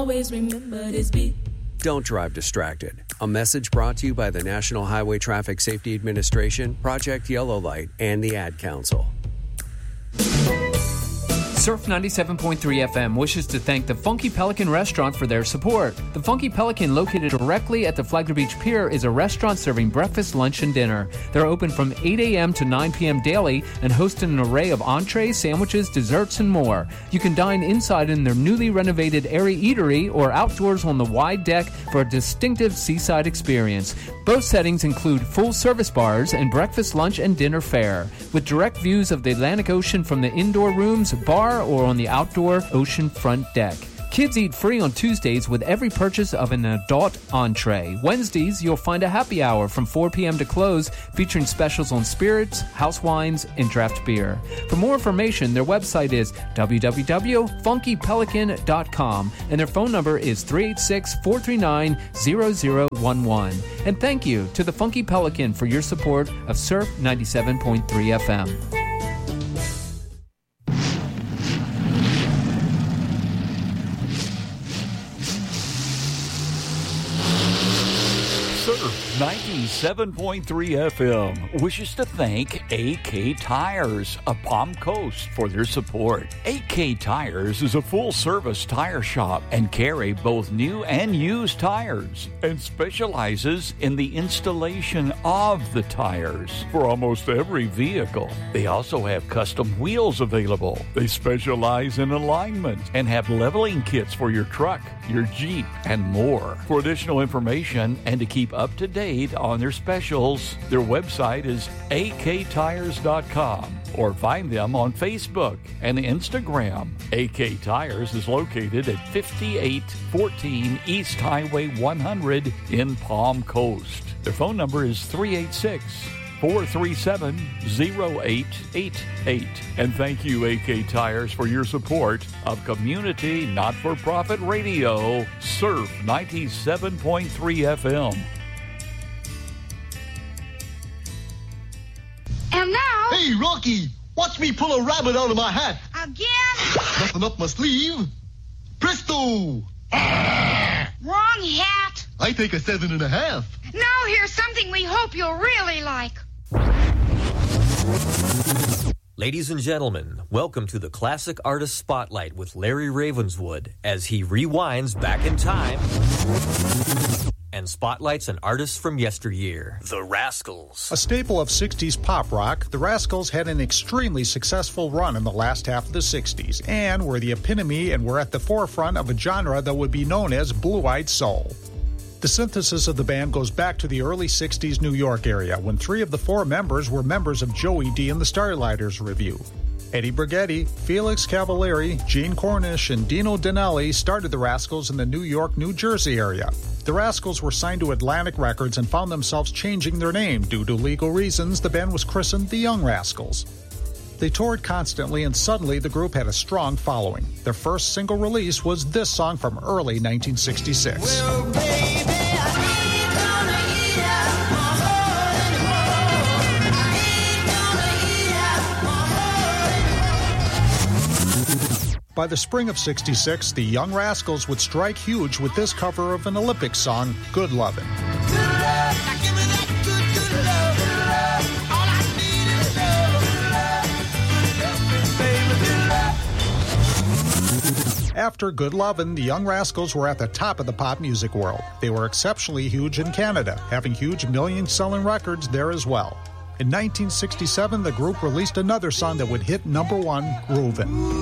Always remember this beat. Don't drive distracted. A message brought to you by the National Highway Traffic Safety Administration, Project Yellow Light, and the Ad Council. Surf 97.3 FM wishes to thank the Funky Pelican Restaurant for their support. The Funky Pelican, located directly at the Flagler Beach Pier, is a restaurant serving breakfast, lunch, and dinner. They're open from 8 a.m. to 9 p.m. daily and host an array of entrees, sandwiches, desserts, and more. You can dine inside in their newly renovated airy eatery or outdoors on the wide deck for a distinctive seaside experience. Both settings include full-service bars and breakfast, lunch, and dinner fare, with direct views of the Atlantic Ocean from the indoor rooms, bar, or on the outdoor ocean front deck. Kids eat free on Tuesdays with every purchase of an adult entree. Wednesdays, you'll find a happy hour from 4 p.m. to close, featuring specials on spirits, house wines, and draft beer. For more information, their website is www.funkypelican.com, and their phone number is 386-439-0011. And thank you to the Funky Pelican for your support of Surf 97.3 FM. Surf 97.3 FM wishes to thank AK Tires of Palm Coast for their support. AK Tires is a full-service tire shop and carry both new and used tires and specializes in the installation of the tires for almost every vehicle. They also have custom wheels available. They specialize in alignment and have leveling kits for your truck, your Jeep, and more. For additional information and to keep up to date on their specials, their website is aktires.com or find them on Facebook and Instagram. AK Tires is located at 5814 East Highway 100 in Palm Coast. Their phone number is 386-437-0888. And thank you, AK Tires, for your support of community not-for-profit radio, Surf 97.3 FM. And now... Hey, Rocky, watch me pull a rabbit out of my hat. Again? Nothing up my sleeve. Presto! Wrong hat. I take a 7.5. Now here's something we hope you'll really like. Ladies and gentlemen, welcome to the Classic Artist Spotlight with Larry Ravenswood as he rewinds back in time and spotlights an artist from yesteryear, The Rascals. A staple of 60s pop rock, The Rascals had an extremely successful run in the last half of the 60s and were the epitome and were at the forefront of a genre that would be known as blue-eyed soul. The synthesis of the band goes back to the early 60s New York area when 3 of the 4 members were members of Joey D and the Starlighters Revue. Eddie Brigetti, Felix Cavalieri, Gene Cornish, and Dino Danelli started the Rascals in the New York, New Jersey area. The Rascals were signed to Atlantic Records and found themselves changing their name. Due to legal reasons, the band was christened the Young Rascals. They toured constantly, and suddenly the group had a strong following. Their first single release was this song from early 1966. Well, baby, By the spring of '66, the Young Rascals would strike huge with this cover of an Olympic song, Good Lovin'. After Good Lovin', the Young Rascals were at the top of the pop music world. They were exceptionally huge in Canada, having huge million-selling records there as well. In 1967, the group released another song that would hit #1, Groovin'.